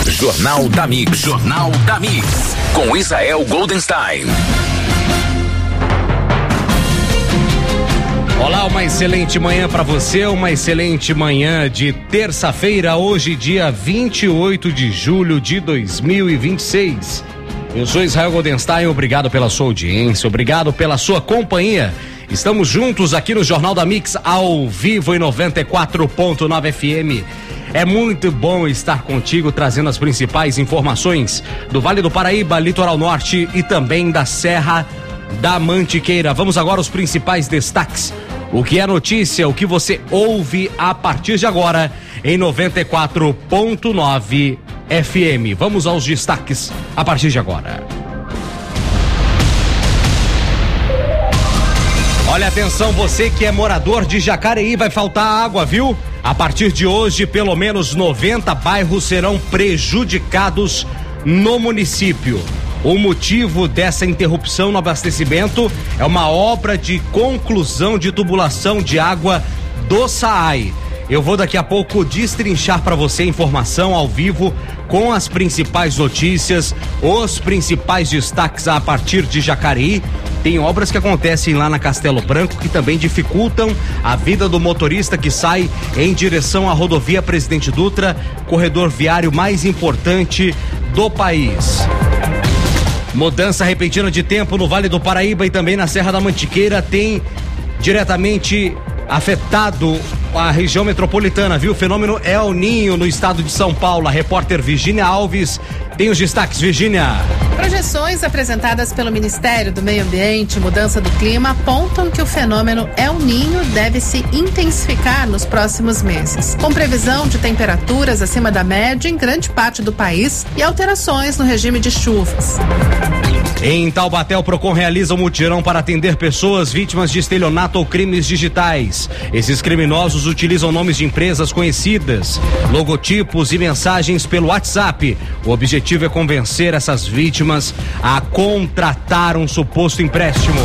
Jornal da Mix. Jornal da Mix. Com Israel Goldenstein. Olá, uma excelente manhã para você, uma excelente manhã de terça-feira, hoje dia 28 de julho de 2026. Eu sou Israel Goldenstein, obrigado pela sua audiência, obrigado pela sua companhia. Estamos juntos aqui no Jornal da Mix, ao vivo em 94.9 FM. É muito bom estar contigo, trazendo as principais informações do Vale do Paraíba, Litoral Norte e também da Serra da Mantiqueira. Vamos agora aos principais destaques. O que é notícia, o que você ouve a partir de agora em 94.9 FM. Vamos aos destaques a partir de agora. Olha, atenção, você que é morador de Jacareí, vai faltar água, viu? A partir de hoje, pelo menos 90 bairros serão prejudicados no município. O motivo dessa interrupção no abastecimento é uma obra de conclusão de tubulação de água do SAAI. Eu vou daqui a pouco destrinchar para você a informação ao vivo com as principais notícias, os principais destaques a partir de Jacareí. Tem obras que acontecem lá na Castelo Branco que também dificultam a vida do motorista que sai em direção à rodovia Presidente Dutra, corredor viário mais importante do país. Mudança repentina de tempo no Vale do Paraíba e também na Serra da Mantiqueira tem diretamente afetado a região metropolitana, viu? O fenômeno El Ninho no estado de São Paulo. A repórter Virgínia Alves tem os destaques. Virgínia. Projeções apresentadas pelo Ministério do Meio Ambiente e Mudança do Clima apontam que o fenômeno El Ninho deve se intensificar nos próximos meses, com previsão de temperaturas acima da média em grande parte do país e alterações no regime de chuvas. Em Taubaté, o Procon realiza um mutirão para atender pessoas vítimas de estelionato ou crimes digitais. Esses criminosos utilizam nomes de empresas conhecidas, logotipos e mensagens pelo WhatsApp. O objetivo é convencer essas vítimas a contratar um suposto empréstimo.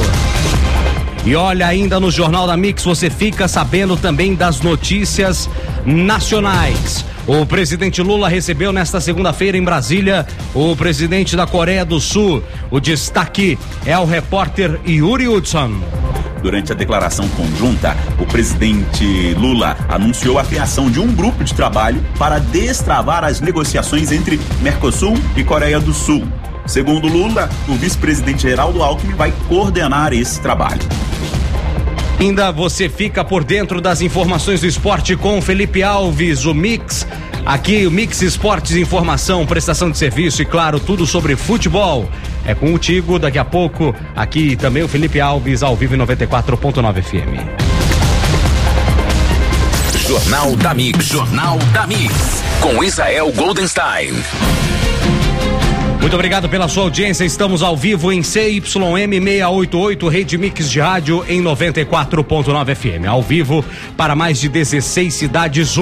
E olha, ainda no Jornal da Mix você fica sabendo também das notícias nacionais. O presidente Lula recebeu nesta segunda-feira em Brasília o presidente da Coreia do Sul. O destaque é o repórter Yuri Hudson. Durante a declaração conjunta, o presidente Lula anunciou a criação de um grupo de trabalho para destravar as negociações entre Mercosul e Coreia do Sul. Segundo Lula, o vice-presidente Geraldo Alckmin vai coordenar esse trabalho. Ainda você fica por dentro das informações do esporte com Felipe Alves, o Mix. Aqui o Mix Esportes, informação, prestação de serviço e claro, tudo sobre futebol. É contigo daqui a pouco, aqui também o Felipe Alves ao vivo em 94.9 FM. Jornal da Mix. Jornal da Mix. Com Israel Goldenstein. Muito obrigado pela sua audiência, estamos ao vivo em CYM 688, Rede Mix de Rádio em 94.9 FM, ao vivo para mais de 16 cidades,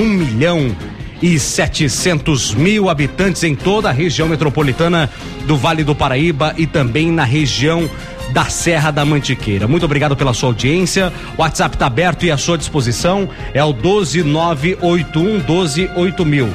1.700.000 habitantes em toda a região metropolitana do Vale do Paraíba e também na região da Serra da Mantiqueira. Muito obrigado pela sua audiência, o WhatsApp está aberto e à sua disposição, é o 12981128000.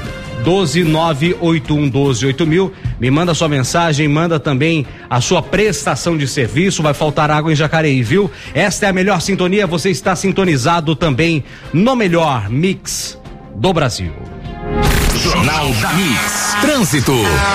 12981128000. Me manda sua mensagem, manda também a sua prestação de serviço. Vai faltar água em Jacareí, viu? Esta é a melhor sintonia, você está sintonizado também no melhor mix do Brasil. Jornal da Mix. Trânsito.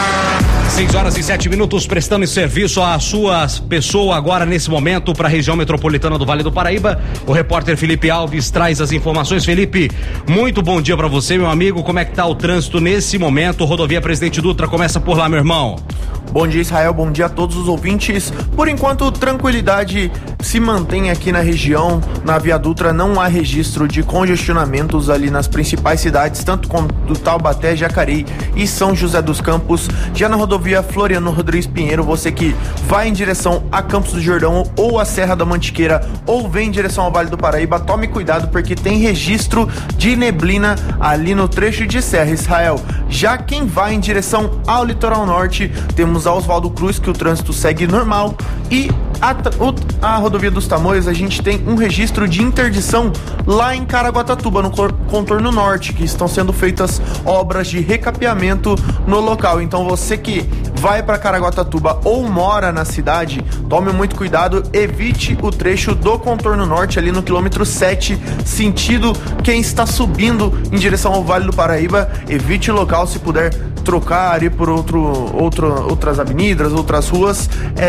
6h07, prestando serviço à sua pessoa agora nesse momento para a região metropolitana do Vale do Paraíba. O repórter Felipe Alves traz as informações. Felipe, muito bom dia para você, meu amigo. Como é que tá o trânsito nesse momento? Rodovia Presidente Dutra, começa por lá, meu irmão. Bom dia, Israel, bom dia a todos os ouvintes. Por enquanto, tranquilidade se mantém aqui na região. Na Via Dutra não há registro de congestionamentos ali nas principais cidades, tanto como do Taubaté, Jacareí e São José dos Campos. Já na rodovia Floriano Rodrigues Pinheiro, você que vai em direção a Campos do Jordão ou a Serra da Mantiqueira ou vem em direção ao Vale do Paraíba, tome cuidado porque tem registro de neblina ali no trecho de Serra, Israel. Já quem vai em direção ao Litoral Norte, temos a Oswaldo Cruz, que o trânsito segue normal, e A rodovia dos Tamoios, a gente tem um registro de interdição lá em Caraguatatuba, no contorno norte, que estão sendo feitas obras de recapeamento no local. Então você que vai para Caraguatatuba ou mora na cidade, tome muito cuidado, evite o trecho do contorno norte ali no quilômetro 7, sentido quem está subindo em direção ao Vale do Paraíba, evite o local, se puder trocar ali por outras avenidas, outras ruas,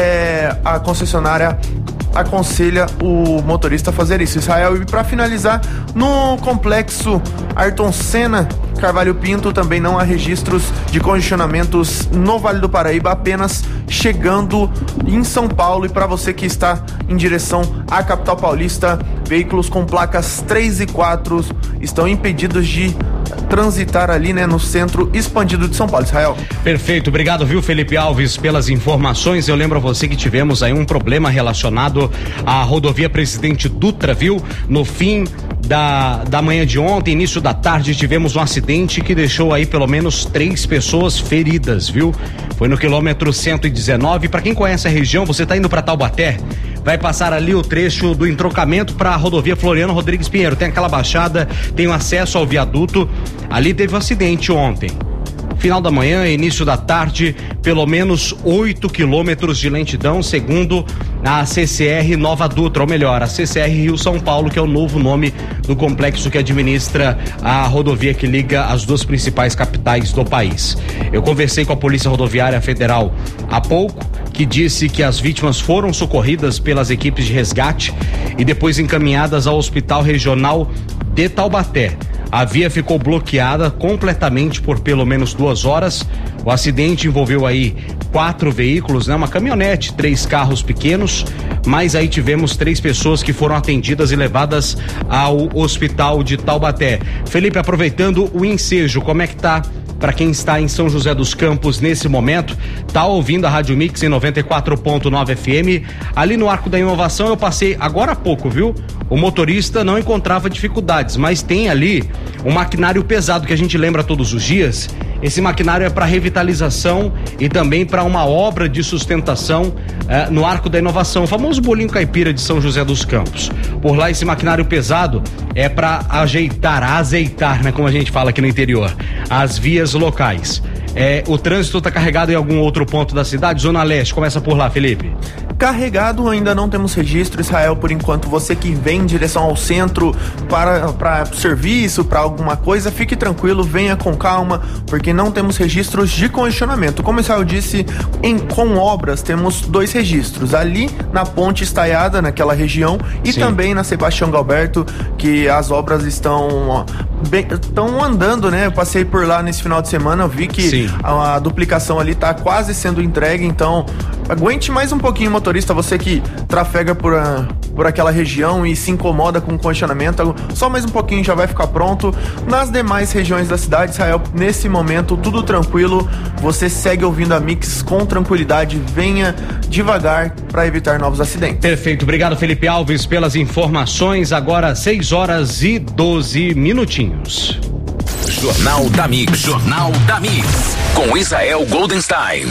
a concessionária aconselha o motorista a fazer isso. Israel, e para finalizar, no complexo Ayrton Senna Carvalho Pinto também não há registros de congestionamentos no Vale do Paraíba, apenas chegando em São Paulo. E para você que está em direção à capital paulista, veículos com placas 3 e 4 estão impedidos de transitar ali, né, no centro expandido de São Paulo. Israel. Perfeito, obrigado, viu, Felipe Alves, pelas informações. Eu lembro a você que tivemos aí um problema relacionado à rodovia Presidente Dutra, viu? No fim da manhã de ontem, início da tarde, tivemos um acidente que deixou aí pelo menos 3 pessoas feridas, viu? Foi no quilômetro 119. Para quem conhece a região, você tá indo para Taubaté, vai passar ali o trecho do entrocamento para a rodovia Floriano Rodrigues Pinheiro. Tem aquela baixada, tem o acesso ao viaduto. Ali teve um acidente ontem. Final da manhã, início da tarde, pelo menos 8 quilômetros de lentidão, segundo a CCR Nova Dutra, ou melhor, a CCR Rio São Paulo, que é o novo nome do complexo que administra a rodovia que liga as duas principais capitais do país. Eu conversei com a Polícia Rodoviária Federal há pouco, que disse que as vítimas foram socorridas pelas equipes de resgate e depois encaminhadas ao Hospital Regional de Taubaté. A via ficou bloqueada completamente por pelo menos 2 horas. O acidente envolveu aí 4 veículos, né? Uma caminhonete, 3 carros pequenos, mas aí tivemos 3 pessoas que foram atendidas e levadas ao hospital de Taubaté. Felipe, aproveitando o ensejo, como é que tá para quem está em São José dos Campos nesse momento? Tá ouvindo a Rádio Mix em 94.9 FM. Ali no Arco da Inovação eu passei agora há pouco, viu? O motorista não encontrava dificuldades, mas tem ali um maquinário pesado que a gente lembra todos os dias. Esse maquinário é para revitalização e também para uma obra de sustentação no Arco da Inovação, o famoso bolinho caipira de São José dos Campos. Por lá, esse maquinário pesado é para azeitar, né, como a gente fala aqui no interior, as vias locais. O trânsito está carregado em algum outro ponto da cidade? Zona Leste, começa por lá, Felipe. Carregado, ainda não temos registro, Israel, por enquanto. Você que vem em direção ao centro para serviço, para alguma coisa, fique tranquilo, venha com calma, porque não temos registros de congestionamento. Como o Israel disse, com obras temos 2 registros, ali na Ponte Estaiada, naquela região, e Sim. também na Sebastião Galberto, que as obras estão andando, né? Eu passei por lá nesse final de semana, eu vi que a duplicação ali tá quase sendo entregue, então aguente mais um pouquinho, motorista, você que trafega por aquela região e se incomoda com o congestionamento, só mais um pouquinho já vai ficar pronto. Nas demais regiões da cidade, Israel, nesse momento tudo tranquilo, você segue ouvindo a Mix com tranquilidade, venha devagar para evitar novos acidentes. Perfeito, obrigado, Felipe Alves, pelas informações. Agora 6 horas e 12 minutinhos. Jornal da Mix, Jornal da Mix, com Israel Goldenstein.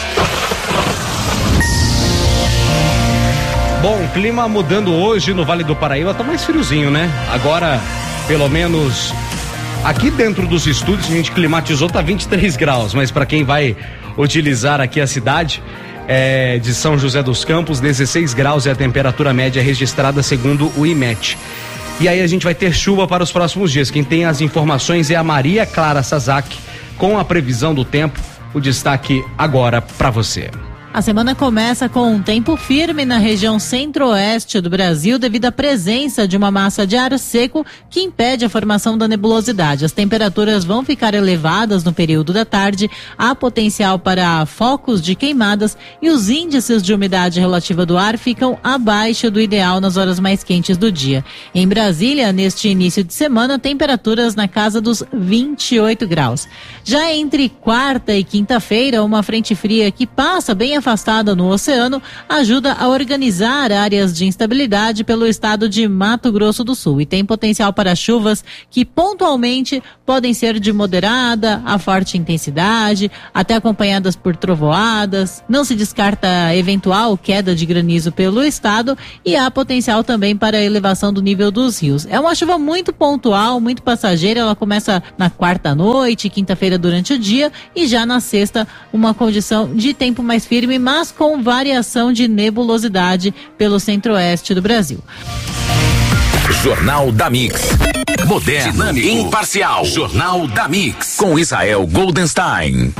Bom, clima mudando hoje no Vale do Paraíba, tá mais friozinho, né? Agora, pelo menos aqui dentro dos estúdios, a gente climatizou, tá 23 graus, mas para quem vai utilizar aqui a cidade de São José dos Campos, 16 graus é a temperatura média registrada segundo o IMET. E aí a gente vai ter chuva para os próximos dias. Quem tem as informações é a Maria Clara Sazak, com a previsão do tempo. O destaque agora para você. A semana começa com um tempo firme na região centro-oeste do Brasil devido à presença de uma massa de ar seco que impede a formação da nebulosidade. As temperaturas vão ficar elevadas no período da tarde, há potencial para focos de queimadas e os índices de umidade relativa do ar ficam abaixo do ideal nas horas mais quentes do dia. Em Brasília, neste início de semana, temperaturas na casa dos 28 graus. Já entre quarta e quinta-feira, uma frente fria que passa bem afastada no oceano, ajuda a organizar áreas de instabilidade pelo estado de Mato Grosso do Sul e tem potencial para chuvas que pontualmente podem ser de moderada a forte intensidade, até acompanhadas por trovoadas. Não se descarta eventual queda de granizo pelo estado e há potencial também para a elevação do nível dos rios. É uma chuva muito pontual, muito passageira, ela começa na quarta noite, quinta-feira durante o dia e já na sexta uma condição de tempo mais firme, mas com variação de nebulosidade pelo centro-oeste do Brasil. Jornal da Mix. Moderno, dinâmico, imparcial. Jornal da Mix. Com Israel Goldenstein.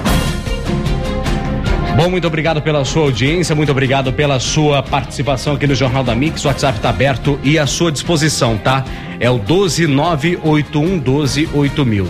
Bom, muito obrigado pela sua audiência, muito obrigado pela sua participação aqui no Jornal da Mix. O WhatsApp está aberto e à sua disposição, tá? É o 12981128000.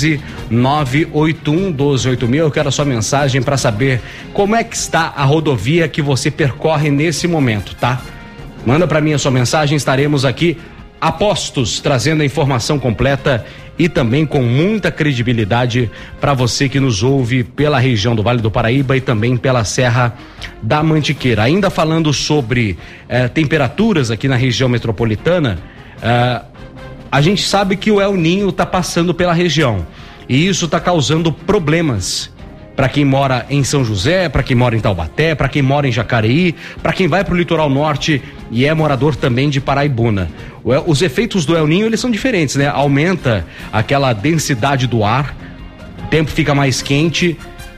12981128000. Eu quero a sua mensagem para saber como é que está a rodovia que você percorre nesse momento, tá? Manda para mim a sua mensagem, estaremos aqui a postos, trazendo a informação completa e também com muita credibilidade para você que nos ouve pela região do Vale do Paraíba e também pela Serra da Mantiqueira. Ainda falando sobre temperaturas aqui na região metropolitana, a gente sabe que o El Ninho está passando pela região e isso está causando problemas para quem mora em São José, para quem mora em Taubaté, para quem mora em Jacareí, para quem vai para o litoral norte e é morador também de Paraibuna. Os efeitos do El Ninho, eles são diferentes, né? Aumenta aquela densidade do ar, o tempo fica mais quente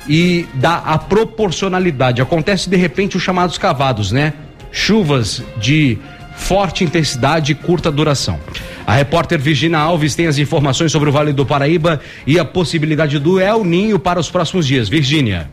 e dá a proporcionalidade. Acontece de repente os chamados cavados, né? Chuvas de forte intensidade e curta duração. A repórter Virginia Alves tem as informações sobre o Vale do Paraíba e a possibilidade do El Ninho para os próximos dias. Virginia.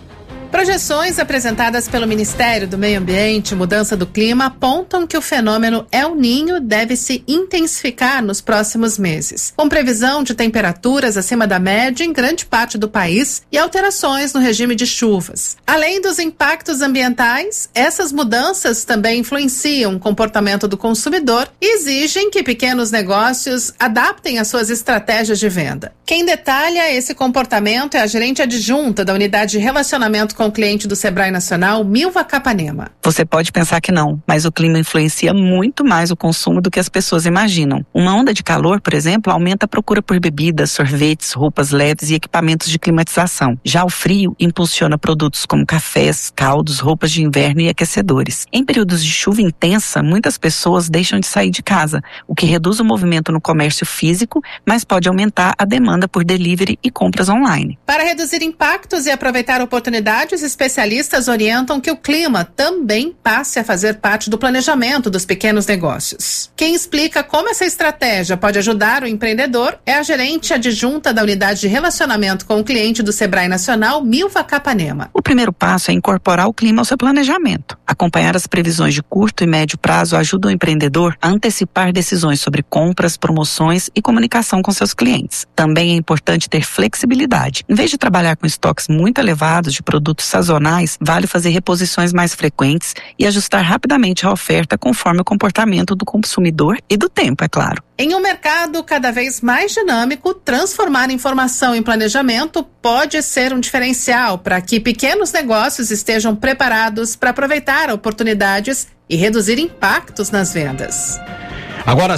Projeções apresentadas pelo Ministério do Meio Ambiente e Mudança do Clima apontam que o fenômeno El Ninho deve se intensificar nos próximos meses, com previsão de temperaturas acima da média em grande parte do país e alterações no regime de chuvas. Além dos impactos ambientais, essas mudanças também influenciam o comportamento do consumidor e exigem que pequenos negócios adaptem as suas estratégias de venda. Quem detalha esse comportamento é a gerente adjunta da Unidade de Relacionamento com o Cliente do Sebrae Nacional, Milva Capanema. Você pode pensar que não, mas o clima influencia muito mais o consumo do que as pessoas imaginam. Uma onda de calor, por exemplo, aumenta a procura por bebidas, sorvetes, roupas leves e equipamentos de climatização. Já o frio impulsiona produtos como cafés, caldos, roupas de inverno e aquecedores. Em períodos de chuva intensa, muitas pessoas deixam de sair de casa, o que reduz o movimento no comércio físico, mas pode aumentar a demanda por delivery e compras online. Para reduzir impactos e aproveitar oportunidades, especialistas orientam que o clima também passe a fazer parte do planejamento dos pequenos negócios. Quem explica como essa estratégia pode ajudar o empreendedor é a gerente adjunta da Unidade de Relacionamento com o Cliente do Sebrae Nacional, Milva Capanema. O primeiro passo é incorporar o clima ao seu planejamento. Acompanhar as previsões de curto e médio prazo ajuda o empreendedor a antecipar decisões sobre compras, promoções e comunicação com seus clientes. Também é importante ter flexibilidade. Em vez de trabalhar com estoques muito elevados de produtos sazonais, vale fazer reposições mais frequentes e ajustar rapidamente a oferta conforme o comportamento do consumidor e do tempo, é claro. Em um mercado cada vez mais dinâmico, transformar informação em planejamento pode ser um diferencial para que pequenos negócios estejam preparados para aproveitar oportunidades e reduzir impactos nas vendas. Agora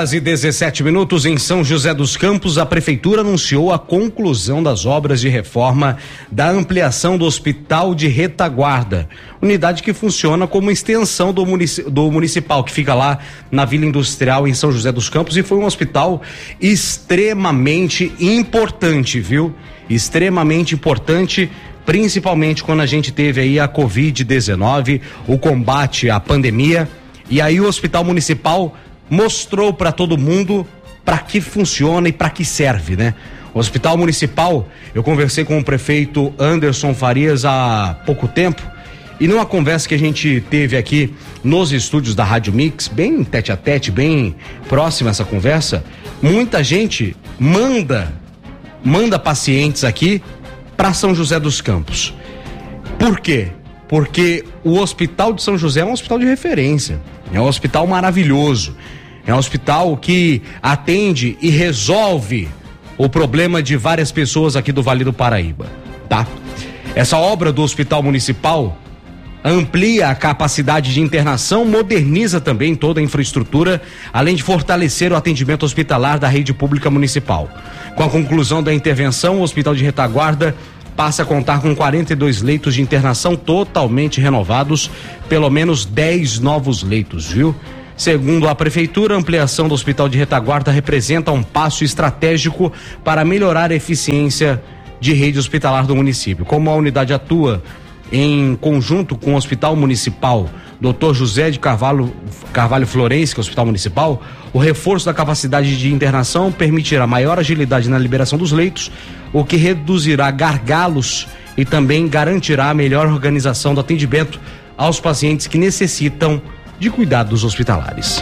6h17 em São José dos Campos, a prefeitura anunciou a conclusão das obras de reforma da ampliação do Hospital de Retaguarda, unidade que funciona como extensão do municipal, que fica lá na Vila Industrial em São José dos Campos, e foi um hospital extremamente importante, viu? Extremamente importante, principalmente quando a gente teve aí a Covid-19, o combate à pandemia, e aí o Hospital Municipal mostrou para todo mundo para que funciona e para que serve, né? O Hospital Municipal, eu conversei com o prefeito Anderson Farias há pouco tempo e numa conversa que a gente teve aqui nos estúdios da Rádio Mix, bem tete a tete, bem próxima essa conversa, muita gente manda pacientes aqui para São José dos Campos. Por quê? Porque o Hospital de São José é um hospital de referência, é um hospital maravilhoso, é um hospital que atende e resolve o problema de várias pessoas aqui do Vale do Paraíba, tá? Essa obra do Hospital Municipal amplia a capacidade de internação, moderniza também toda a infraestrutura, além de fortalecer o atendimento hospitalar da rede pública municipal. Com a conclusão da intervenção, o Hospital de Retaguarda passa a contar com 42 leitos de internação totalmente renovados, pelo menos 10 novos leitos, viu? Segundo a Prefeitura, a ampliação do Hospital de Retaguarda representa um passo estratégico para melhorar a eficiência de rede hospitalar do município. Como a unidade atua em conjunto com o Hospital Municipal Dr. José de Carvalho Florense, que é o Hospital Municipal, o reforço da capacidade de internação permitirá maior agilidade na liberação dos leitos, o que reduzirá gargalos e também garantirá a melhor organização do atendimento aos pacientes que necessitam de cuidados hospitalares.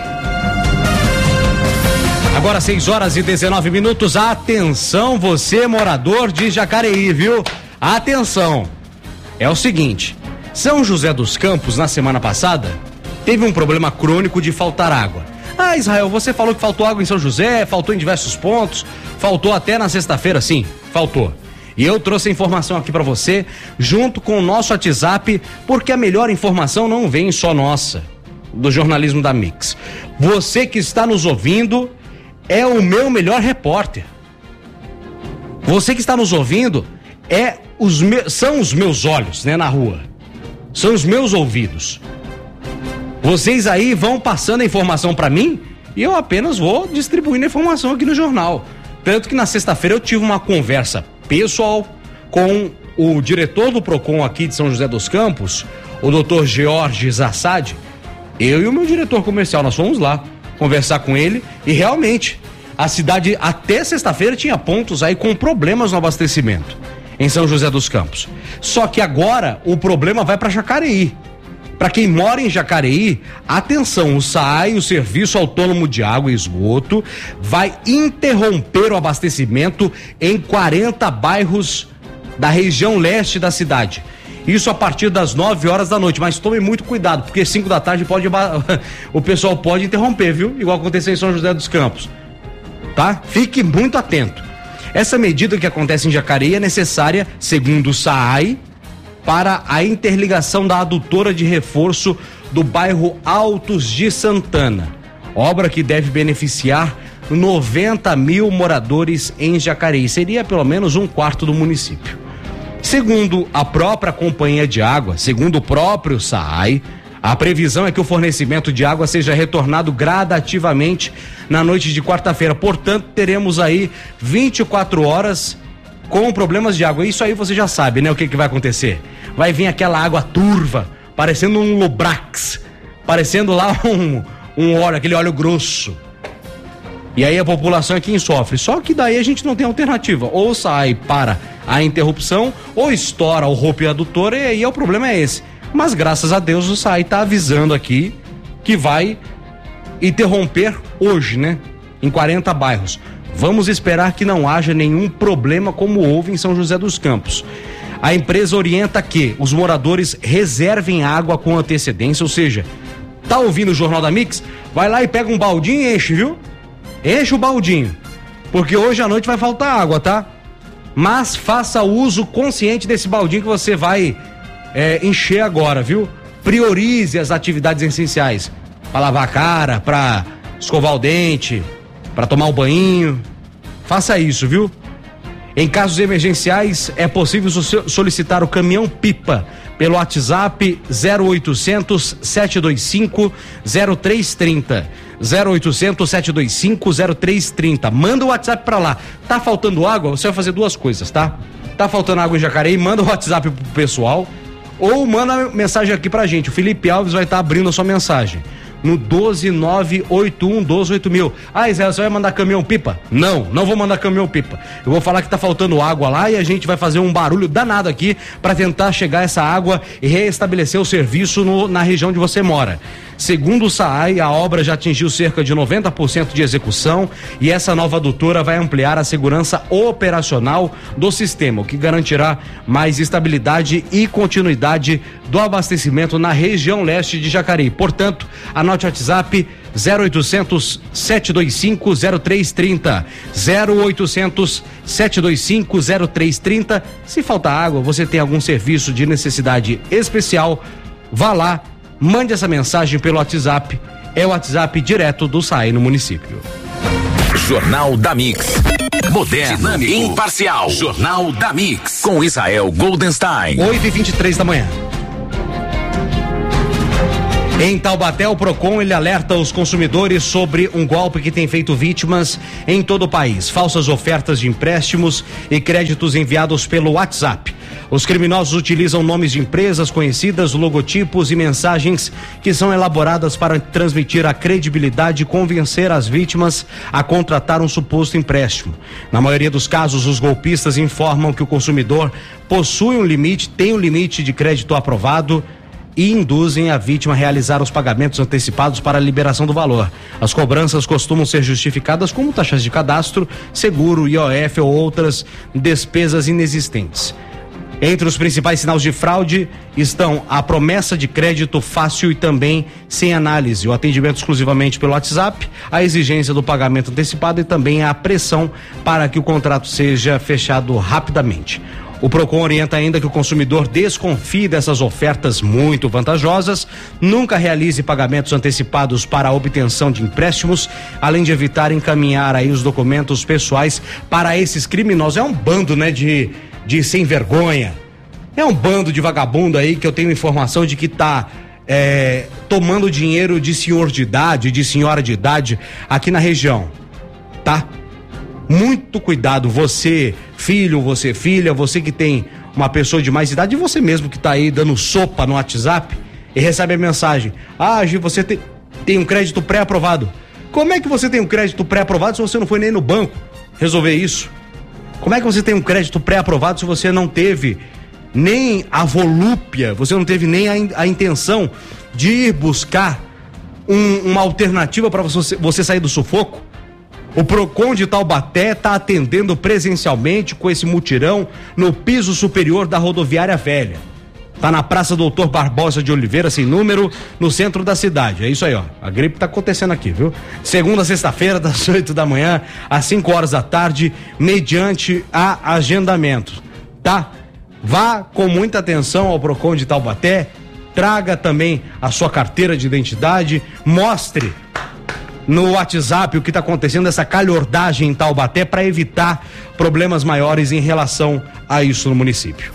Agora 6h19. Atenção, você morador de Jacareí, viu? Atenção! É o seguinte, São José dos Campos, na semana passada, teve um problema crônico de faltar água. Ah, Israel, você falou que faltou água em São José, faltou em diversos pontos, faltou até na sexta-feira, sim, faltou. E eu trouxe a informação aqui pra você, junto com o nosso WhatsApp, porque a melhor informação não vem só nossa, do jornalismo da Mix. Você que está nos ouvindo é o meu melhor repórter. Você que está nos ouvindo são os meus olhos, né, na rua. São os meus ouvidos. Vocês aí vão passando a informação pra mim e eu apenas vou distribuindo a informação aqui no jornal. Tanto que na sexta-feira eu tive uma conversa pessoal com o diretor do PROCON aqui de São José dos Campos, o Dr. George Zassad. Eu e o meu diretor comercial, nós fomos lá conversar com ele e realmente a cidade até sexta-feira tinha pontos aí com problemas no abastecimento em São José dos Campos. Só que agora o problema vai para Jacareí. Para quem mora em Jacareí, atenção, o SAAI, o Serviço Autônomo de Água e Esgoto, vai interromper o abastecimento em 40 bairros da região leste da cidade. Isso a partir das 9 horas da noite, mas tome muito cuidado, porque 5 da tarde o pessoal pode interromper, viu? Igual aconteceu em São José dos Campos, tá? Fique muito atento. Essa medida que acontece em Jacareí é necessária, segundo o SAAI, para a interligação da adutora de reforço do bairro Altos de Santana, obra que deve beneficiar 90 mil moradores em Jacareí, seria pelo menos um quarto do município. Segundo a própria companhia de água, segundo o próprio SAAI, a previsão é que o fornecimento de água seja retornado gradativamente na noite de quarta-feira. Portanto, teremos aí 24 horas com problemas de água. Isso aí você já sabe, né? O que vai acontecer? Vai vir aquela água turva, parecendo um Lubrax, parecendo lá um óleo, aquele óleo grosso. E aí a população é quem sofre. Só que daí a gente não tem alternativa. Ou sai para a interrupção, ou estoura o roupe adutor, e aí o problema é esse. Mas graças a Deus o SAAI está avisando aqui que vai interromper hoje, né? Em 40 bairros. Vamos esperar que não haja nenhum problema como houve em São José dos Campos. A empresa orienta que os moradores reservem água com antecedência, ou seja, tá ouvindo o Jornal da Mix? Vai lá e pega um baldinho e enche, viu? Enche o baldinho, porque hoje à noite vai faltar água, tá? Mas faça uso consciente desse baldinho que você vai encher agora, viu? Priorize as atividades essenciais, para lavar a cara, para escovar o dente, para tomar um banho. Faça isso, viu? Em casos emergenciais, é possível solicitar o caminhão pipa pelo WhatsApp 0800 725 0330. 0800 725 0330. Manda o WhatsApp pra lá. Tá faltando água? Você vai fazer duas coisas, tá? Tá faltando água em Jacareí? Manda o WhatsApp pro pessoal ou manda mensagem aqui pra gente. O Felipe Alves vai estar abrindo a sua mensagem no 12981128000. Ah, Israel, você vai mandar caminhão pipa? Não vou mandar caminhão pipa. Eu vou falar que tá faltando água lá e a gente vai fazer um barulho danado aqui para tentar chegar essa água e reestabelecer o serviço na região onde você mora. Segundo o SAAI, a obra já atingiu cerca de 90% de execução e essa nova adutora vai ampliar a segurança operacional do sistema, o que garantirá mais estabilidade e continuidade do abastecimento na região leste de Jacareí. Portanto, anote o WhatsApp 0800 725 0330. 0800 725 0330. Se faltar água, você tem algum serviço de necessidade especial, vá lá, mande essa mensagem pelo WhatsApp, é o WhatsApp direto do SAE no município. Jornal da Mix. Moderno, dinâmico, imparcial. Jornal da Mix, com Israel Goldenstein. 8h23 da manhã. Em Taubaté, o Procon ele alerta os consumidores sobre um golpe que tem feito vítimas em todo o país. Falsas ofertas de empréstimos e créditos enviados pelo WhatsApp. Os criminosos utilizam nomes de empresas conhecidas, logotipos e mensagens que são elaboradas para transmitir a credibilidade e convencer as vítimas a contratar um suposto empréstimo. Na maioria dos casos, os golpistas informam que o consumidor possui um limite, tem um limite de crédito aprovado e induzem a vítima a realizar os pagamentos antecipados para a liberação do valor. As cobranças costumam ser justificadas como taxas de cadastro, seguro, IOF ou outras despesas inexistentes. Entre os principais sinais de fraude estão a promessa de crédito fácil e também sem análise, o atendimento exclusivamente pelo WhatsApp, a exigência do pagamento antecipado e também a pressão para que o contrato seja fechado rapidamente. O Procon orienta ainda que o consumidor desconfie dessas ofertas muito vantajosas, nunca realize pagamentos antecipados para a obtenção de empréstimos, além de evitar encaminhar aí os documentos pessoais para esses criminosos. É um bando, né, de sem vergonha. É um bando de vagabundo aí que eu tenho informação de que tá tomando dinheiro de senhor de idade, de senhora de idade aqui na região, tá? Muito cuidado, você filho, você filha, você que tem uma pessoa de mais idade e você mesmo que tá aí dando sopa no WhatsApp e recebe a mensagem: Gi, você tem um crédito pré-aprovado. Como é que você tem um crédito pré-aprovado se você não foi nem no banco resolver isso? Como é que você tem um crédito pré-aprovado se você não teve nem a volúpia, você não teve nem a intenção de ir buscar uma alternativa para você sair do sufoco? O Procon de Taubaté está atendendo presencialmente com esse mutirão no piso superior da rodoviária velha. Tá na Praça Doutor Barbosa de Oliveira, sem número, no centro da cidade. É isso aí, ó. A gripe tá acontecendo aqui, viu? Segunda a sexta-feira, das 8 da manhã às 5 horas da tarde, mediante a agendamento, tá? Vá com muita atenção ao Procon de Taubaté, traga também a sua carteira de identidade, mostre no WhatsApp o que está acontecendo, essa calhordagem em Taubaté, para evitar problemas maiores em relação a isso no município.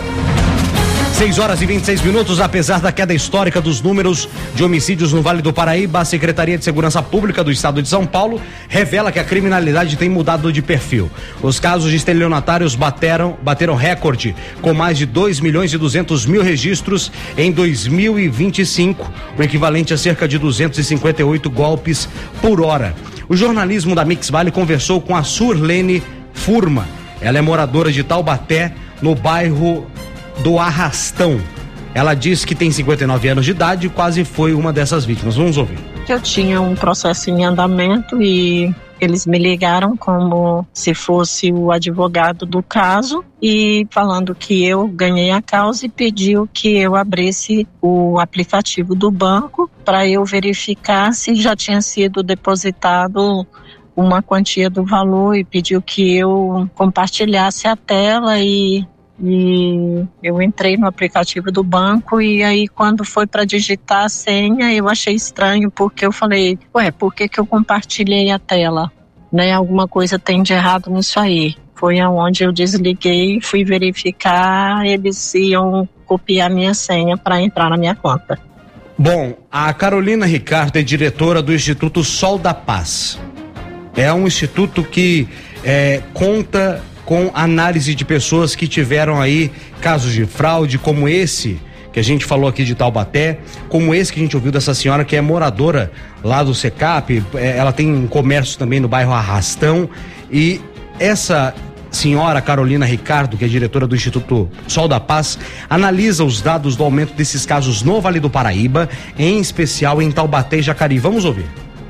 6h26, apesar da queda histórica dos números de homicídios no Vale do Paraíba, a Secretaria de Segurança Pública do Estado de São Paulo revela que a criminalidade tem mudado de perfil. Os casos de estelionatários bateram recorde, com mais de 2.200.000 registros em 2025, o equivalente a cerca de 258 golpes por hora. O jornalismo da Mix Vale conversou com a Surlene Furma. Ela é moradora de Taubaté, no bairro do Arrastão. Ela diz que tem 59 anos de idade e quase foi uma dessas vítimas. Vamos ouvir. Eu tinha um processo em andamento e eles me ligaram como se fosse o advogado do caso e falando que eu ganhei a causa e pediu que eu abrisse o aplicativo do banco para eu verificar se já tinha sido depositado uma quantia do valor e pediu que eu compartilhasse a tela e eu entrei no aplicativo do banco e aí quando foi para digitar a senha eu achei estranho porque eu falei, por que eu compartilhei a tela? Né? Alguma coisa tem de errado nisso aí. Foi aonde eu desliguei, fui verificar, eles iam copiar minha senha para entrar na minha conta. Bom, a Carolina Ricardo é diretora do Instituto Sol da Paz. É um instituto que conta com análise de pessoas que tiveram aí casos de fraude, como esse que a gente falou aqui de Taubaté, como esse que a gente ouviu dessa senhora que é moradora lá do SECAP, ela tem um comércio também no bairro Arrastão, e essa senhora Carolina Ricardo, que é diretora do Instituto Sol da Paz, analisa os dados do aumento desses casos no Vale do Paraíba, em especial em Taubaté e Jacareí. Vamos ouvir.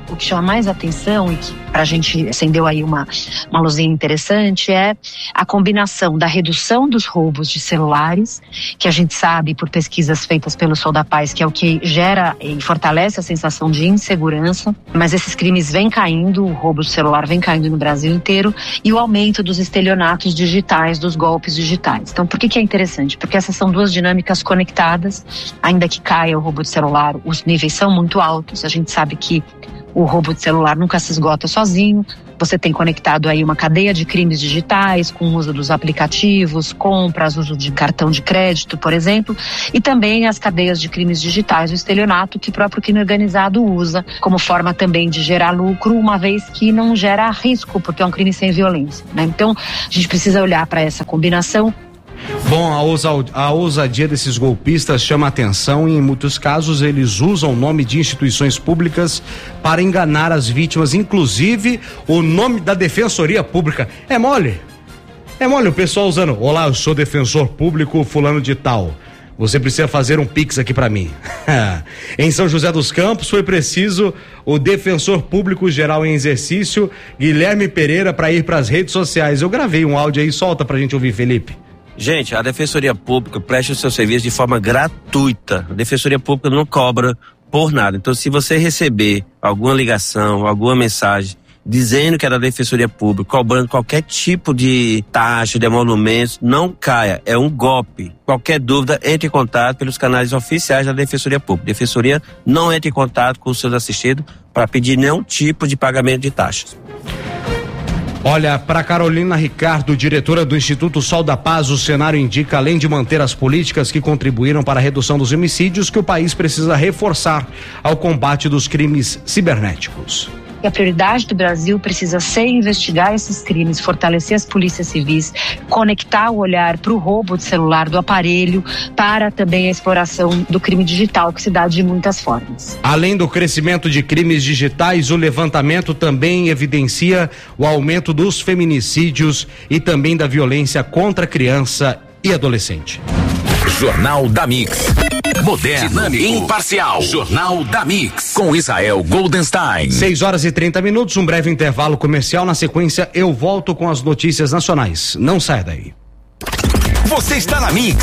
o que chama mais atenção e que pra gente acendeu aí uma luzinha interessante é a combinação da redução dos roubos de celulares, que a gente sabe por pesquisas feitas pelo Sol da Paz que é o que gera e fortalece a sensação de insegurança, mas esses crimes vêm caindo, o roubo de celular vem caindo no Brasil inteiro, e o aumento dos estelionatos digitais, dos golpes digitais. Então, por que é interessante? Porque essas são duas dinâmicas conectadas, ainda que caia o roubo de celular, os níveis são muito altos, a gente sabe que o roubo de celular nunca se esgota sozinho. Você tem conectado aí uma cadeia de crimes digitais com o uso dos aplicativos, compras, uso de cartão de crédito, por exemplo, e também as cadeias de crimes digitais, o estelionato que o próprio crime organizado usa como forma também de gerar lucro, uma vez que não gera risco, porque é um crime sem violência, né? Então, a gente precisa olhar para essa combinação. Bom, a ousadia desses golpistas chama atenção e em muitos casos eles usam o nome de instituições públicas para enganar as vítimas, inclusive o nome da Defensoria Pública. É mole o pessoal usando: olá, eu sou defensor público fulano de tal, você precisa fazer um pix aqui para mim. Em São José dos Campos foi preciso o defensor público geral em exercício, Guilherme Pereira, para ir para as redes sociais. Eu gravei um áudio aí, solta pra gente ouvir, Felipe. Gente, a Defensoria Pública presta o seu serviço de forma gratuita. A Defensoria Pública não cobra por nada. Então, se você receber alguma ligação, alguma mensagem dizendo que é da Defensoria Pública, cobrando qualquer tipo de taxa, de emolumentos, não caia. É um golpe. Qualquer dúvida, entre em contato pelos canais oficiais da Defensoria Pública. A Defensoria não entra em contato com os seus assistidos para pedir nenhum tipo de pagamento de taxas. Olha, para Carolina Ricardo, diretora do Instituto Sol da Paz, o cenário indica, além de manter as políticas que contribuíram para a redução dos homicídios, que o país precisa reforçar ao combate dos crimes cibernéticos. E a prioridade do Brasil precisa ser investigar esses crimes, fortalecer as polícias civis, conectar o olhar para o roubo de celular, do aparelho, para também a exploração do crime digital, que se dá de muitas formas. Além do crescimento de crimes digitais, o levantamento também evidencia o aumento dos feminicídios e também da violência contra criança e adolescente. Jornal da Mix. Moderno, dinâmico, imparcial. Jornal da Mix, com Israel Goldenstein. 6h30, um breve intervalo comercial. Na sequência, eu volto com as notícias nacionais. Não saia daí. Você está na Mix.